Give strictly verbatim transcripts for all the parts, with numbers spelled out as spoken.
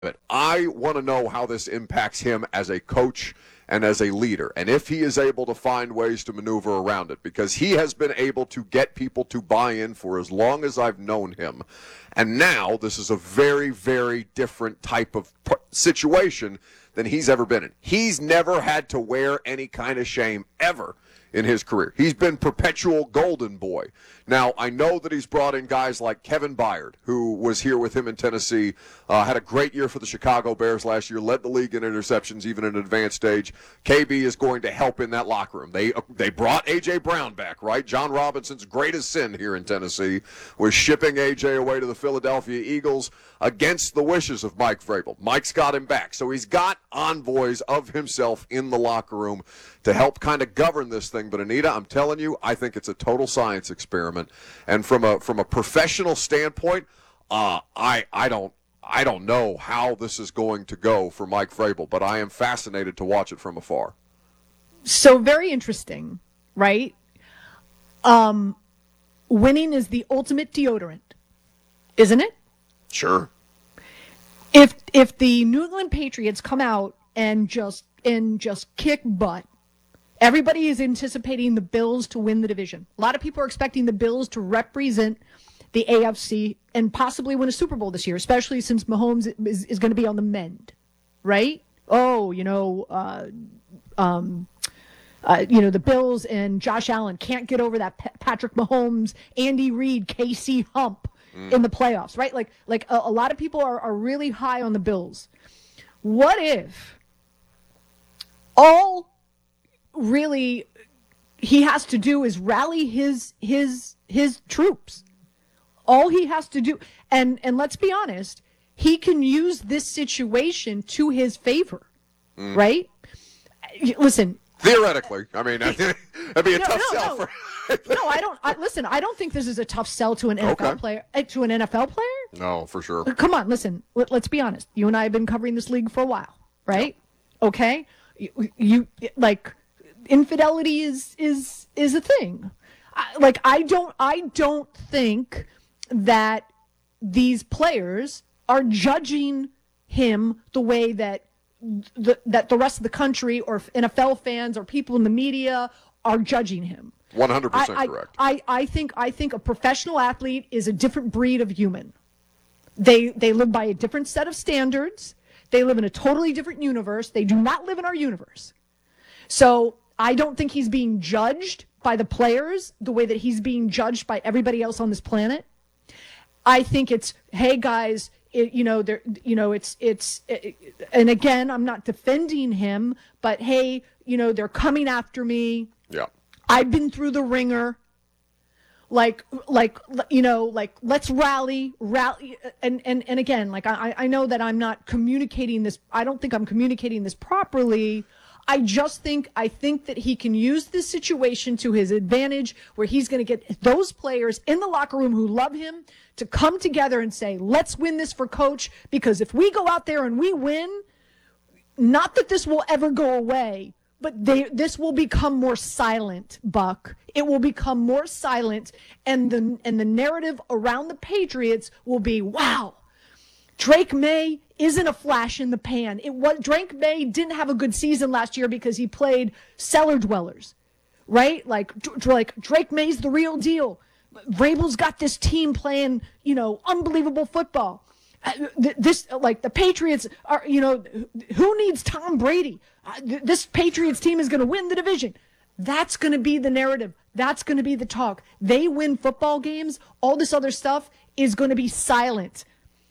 But I want to know how this impacts him as a coach and as a leader, and if he is able to find ways to maneuver around it, because he has been able to get people to buy in for as long as I've known him. And now this is a very, very different type of situation than he's ever been in. He's never had to wear any kind of shame ever in his career. He's been perpetual golden boy. Now, I know that he's brought in guys like Kevin Byard, who was here with him in Tennessee, uh, had a great year for the Chicago Bears last year, led the league in interceptions even at an advanced stage. K B is going to help in that locker room. They uh, they brought A J. Brown back, right? John Robinson's greatest sin here in Tennessee was shipping A J away to the Philadelphia Eagles against the wishes of Mike Vrabel. Mike's got him back. So he's got envoys of himself in the locker room to help kind of govern this thing. But, Anita, I'm telling you, I think it's a total science experiment. And from a from a professional standpoint, uh, I I don't I don't know how this is going to go for Mike Vrabel, but I am fascinated to watch it from afar. So very interesting, right? Um, winning is the ultimate deodorant, isn't it? Sure. If if the New England Patriots come out and just and just kick butt, everybody is anticipating the Bills to win the division. A lot of people are expecting the Bills to represent the A F C and possibly win a Super Bowl this year, especially since Mahomes is, is going to be on the mend, right? Oh, you know, uh, um, uh, you know, the Bills and Josh Allen can't get over that P- Patrick Mahomes, Andy Reid, K C hump mm. in the playoffs, right? Like, like a, a lot of people are, are really high on the Bills. What if all really he has to do is rally his his his troops? All he has to do, and and let's be honest, he can use this situation to his favor, mm. right? Listen, theoretically, I mean, that'd be a no, tough no, sell no. for. no, I don't. I, listen, I don't think this is a tough sell to an N F L okay. player. To an N F L player? No, for sure. Come on, listen. Let, let's be honest. You and I have been covering this league for a while, right? Yep. Okay, you, you like infidelity is is is a thing. I, like I don't I don't think that these players are judging him the way that the, that the rest of the country or N F L fans or people in the media are judging him. one hundred percent I, correct. I, I, I think I think a professional athlete is a different breed of human. They they live by a different set of standards. They live in a totally different universe. They do not live in our universe. So I don't think he's being judged by the players the way that he's being judged by everybody else on this planet. I think it's, hey guys, it, you know, there, you know, it's, it's, it, and again, I'm not defending him, but hey, you know, they're coming after me. Yeah. I've been through the ringer. Like, like, you know, like, let's rally, rally. And, and, and again, like, I, I know that I'm not communicating this. I don't think I'm communicating this properly. I just think, I think that he can use this situation to his advantage where he's going to get those players in the locker room who love him to come together and say, let's win this for coach, because if we go out there and we win, not that this will ever go away, but they, this will become more silent, Buck. It will become more silent, and the and the narrative around the Patriots will be, wow, Drake May isn't a flash in the pan. It was Drake May didn't have a good season last year because he played cellar dwellers, right? Like, like Drake May's the real deal. Vrabel's got this team playing, you know, unbelievable football. This, like, the Patriots are, you know, who needs Tom Brady? This Patriots team is going to win the division. That's going to be the narrative. That's going to be the talk. They win football games. All this other stuff is going to be silent.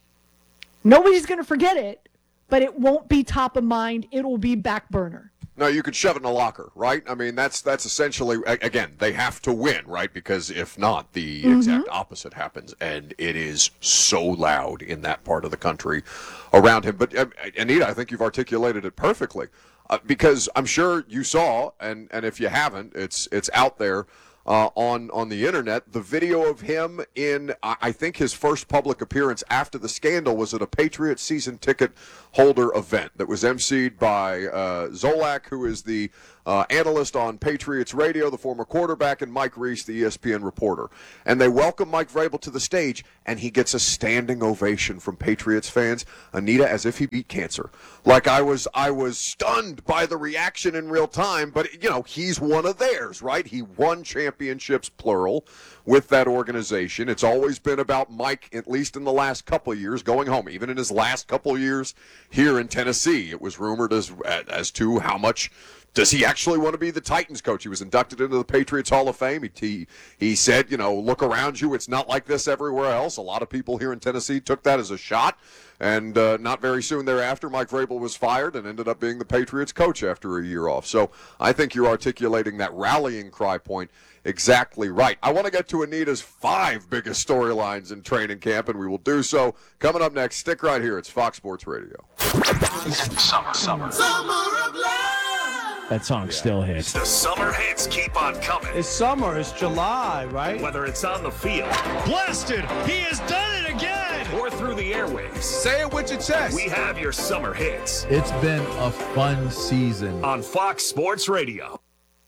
Nobody's going to forget it, but it won't be top of mind. It will be back burner. No, you could shove it in a locker, right? I mean, that's that's essentially, again, they have to win, right? Because if not, the mm-hmm. exact opposite happens, and it is so loud in that part of the country around him. But, uh, Anita, I think you've articulated it perfectly, uh, because I'm sure you saw, and, and if you haven't, it's it's out there, Uh, on on the internet, the video of him in, I think his first public appearance after the scandal was at a Patriots season ticket holder event that was emceed by uh, Zolak, who is the uh, analyst on Patriots Radio, the former quarterback, and Mike Reese, the E S P N reporter. And they welcome Mike Vrabel to the stage, and he gets a standing ovation from Patriots fans, Anita, as if he beat cancer. Like I was, I was stunned by the reaction in real time, but, you know, he's one of theirs, right? He won championships, plural, with that organization. It's always been about Mike, at least in the last couple of years, going home. Even in his last couple of years here in Tennessee, it was rumored as as to how much does he actually want to be the Titans coach. He was inducted into the Patriots Hall of Fame. He, he, he said, you know, look around you. It's not like this everywhere else. A lot of people here in Tennessee took that as a shot. And uh, not very soon thereafter, Mike Vrabel was fired and ended up being the Patriots coach after a year off. So I think you're articulating that rallying cry point exactly right. I want to get to Anita's five biggest storylines in training camp, and we will do so coming up next. Stick right here. It's Fox Sports Radio. Summer, summer. Summer of love. That song yeah. still hits. The summer hits keep on coming. It's summer. It's July, right? Whether it's on the field. Blasted. He has done it again. Or through the airwaves. Say it with your chest. We have your summer hits. It's been a fun season. On Fox Sports Radio.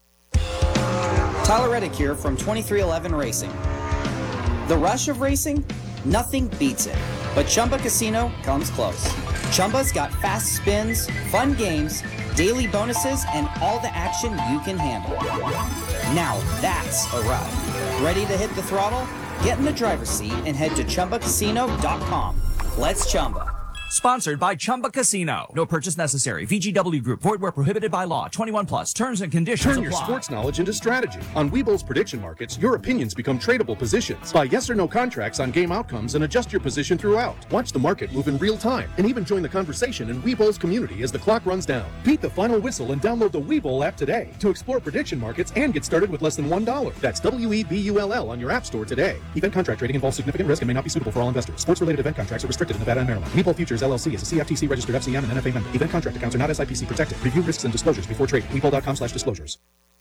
Tyler Reddick here from twenty-three eleven Racing. The rush of racing? Nothing beats it. But Chumba Casino comes close. Chumba's got fast spins, fun games, daily bonuses, and all the action you can handle. Now that's a ride. Ready to hit the throttle? Get in the driver's seat and head to Chumba Casino dot com. Let's Chumba. Sponsored by Chumba Casino. No purchase necessary. V G W Group. Void where prohibited by law. twenty-one plus. Terms and conditions Turn apply. your sports knowledge into strategy. On Webull's prediction markets, your opinions become tradable positions. Buy yes or no contracts on game outcomes and adjust your position throughout. Watch the market move in real time and even join the conversation in Webull's community as the clock runs down. Beat the final whistle and download the Webull app today to explore prediction markets and get started with less than one dollar. That's W E B U L L on your app store today. Event contract trading involves significant risk and may not be suitable for all investors. Sports-related event contracts are restricted in Nevada and Maryland. Webull Futures L L C is a C F T C registered F C M and N F A member. Event contract accounts are not S I P C protected. Review risks and disclosures before trading. Webull dot com slash disclosures.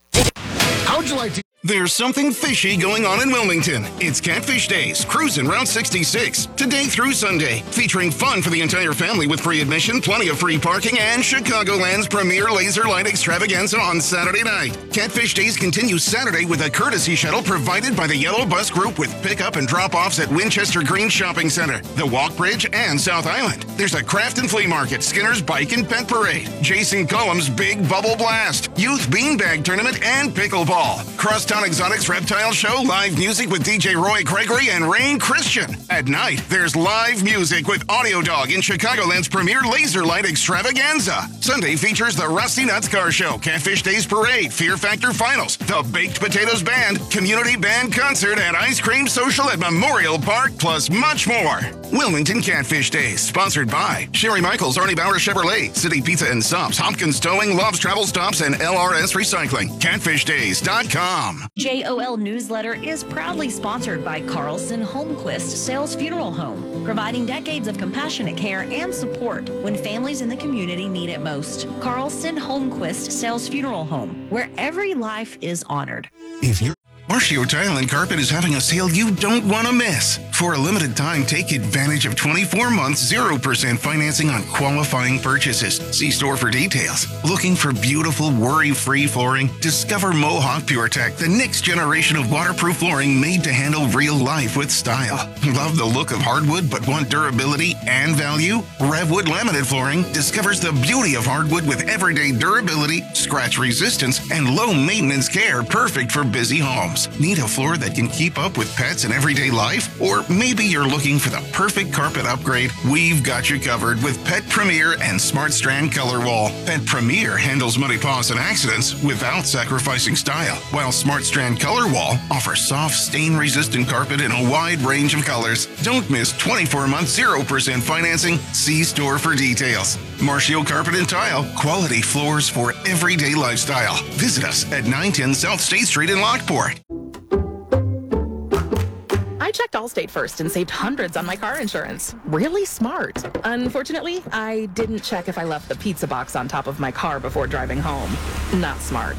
How'd you like to... There's something fishy going on in Wilmington. It's Catfish Days, cruising Route sixty-six, today through Sunday, featuring fun for the entire family with free admission, plenty of free parking, and Chicagoland's premier laser light extravaganza on Saturday night. Catfish Days continues Saturday with a courtesy shuttle provided by the Yellow Bus Group with pickup and drop-offs at Winchester Green Shopping Center, the Walk Bridge, and South Island. There's a craft and flea market, Skinner's Bike and Pet Parade, Jason Cullum's Big Bubble Blast, Youth Beanbag Tournament, and Pickleball. Crosstown Exotics Reptile Show, live music with D J Roy Gregory and Rain Christian. At night, there's live music with Audio Dog in Chicagoland's premier laser light extravaganza. Sunday features the Rusty Nuts Car Show, Catfish Days Parade, Fear Factor Finals, the Baked Potatoes Band, Community Band Concert, and Ice Cream Social at Memorial Park, plus much more. Wilmington Catfish Days, sponsored by Sherry Michaels, Arnie Bauer Chevrolet, City Pizza and Subs, Hopkins Towing, Love's Travel Stops, and L R S Recycling. catfish days dot com. J O L Newsletter is proudly sponsored by Carlson Holmquist Sales Funeral Home, providing decades of compassionate care and support when families in the community need it most. Carlson Holmquist Sales Funeral Home, where every life is honored. If you're Marcio Tile and Carpet is having a sale you don't want to miss. For a limited time, take advantage of twenty-four months, zero percent financing on qualifying purchases. See store for details. Looking for beautiful, worry-free flooring? Discover Mohawk PureTech, the next generation of waterproof flooring made to handle real life with style. Love the look of hardwood but want durability and value? Revwood Laminate Flooring discovers the beauty of hardwood with everyday durability, scratch resistance, and low maintenance care, perfect for busy homes. Need a floor that can keep up with pets and everyday life? Or maybe you're looking for the perfect carpet upgrade? We've got you covered with Pet Premier and Smart Strand Color Wall. Pet Premier handles muddy paws and accidents without sacrificing style, while Smart Strand Color Wall offers soft, stain-resistant carpet in a wide range of colors. Don't miss twenty-four month, zero percent financing. See store for details. Marcio Carpet and Tile, quality floors for everyday lifestyle. Visit us at nine ten South State Street in Lockport. I checked Allstate first and saved hundreds on my car insurance. Really smart. Unfortunately, I didn't check if I left the pizza box on top of my car before driving home. Not smart.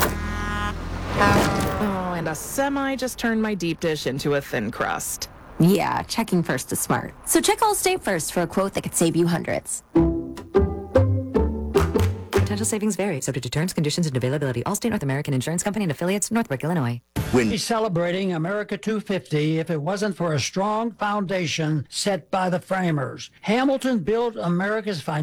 Oh, and a semi just turned my deep dish into a thin crust. Yeah, checking first is smart. So check Allstate first for a quote that could save you hundreds. Potential savings vary, subject to terms, conditions, and availability. Allstate North American Insurance Company and affiliates, Northbrook, Illinois. When be celebrating America two fifty if it wasn't for a strong foundation set by the framers. Hamilton built America's financial